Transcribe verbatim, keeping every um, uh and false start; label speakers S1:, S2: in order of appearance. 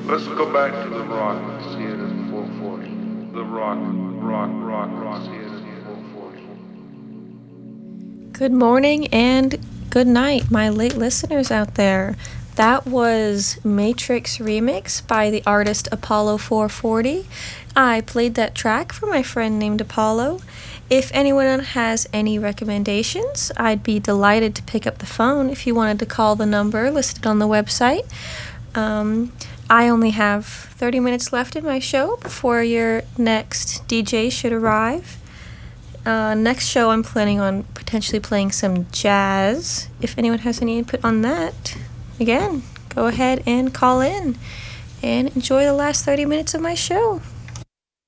S1: Let's go back to the rock theater four forty. The rock, rock, rock, rock theater four forty.
S2: Good morning and good night, my late listeners out there. That was Matrix Remix by the artist Apollo four forty. I played that track for my friend named Apollo. If anyone has any recommendations, I'd be delighted to pick up the phone if you wanted to call the number listed on the website. Um, I only have thirty minutes left in my show before your next D J should arrive. Uh, next show, I'm planning on potentially playing some jazz. If anyone has any input on that, again, go ahead and call in and enjoy the last thirty minutes of my show.